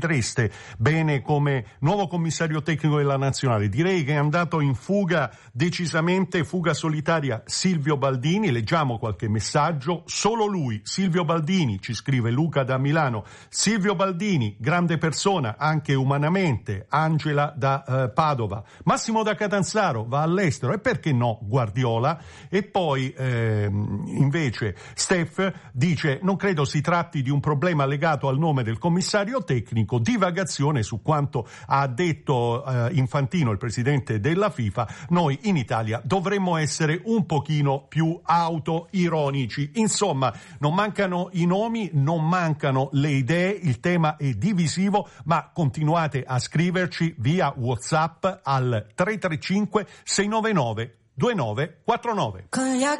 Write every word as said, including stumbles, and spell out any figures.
Treste, bene come nuovo commissario tecnico della Nazionale. Direi che è andato in fuga, decisamente fuga solitaria, Silvio Baldini. Leggiamo qualche messaggio. Solo lui, Silvio Baldini, ci scrive Luca da Milano. Silvio Baldini, grande persona, anche umanamente. Angela da eh, Padova. Massimo da Catanzaro va all'estero, e perché no Guardiola? E poi eh, invece Steph dice: non credo si tratti di un problema legato al nome del commissario tecnico. Divagazione su quanto ha detto eh, Infantino, il presidente della FIFA. Noi in Italia dovremmo essere un pochino più autoironici. Insomma, non mancano i nomi, non mancano le idee, il tema è divisivo, ma continuate a scriverci via WhatsApp al tre tre cinque sei nove nove due nove quattro nove.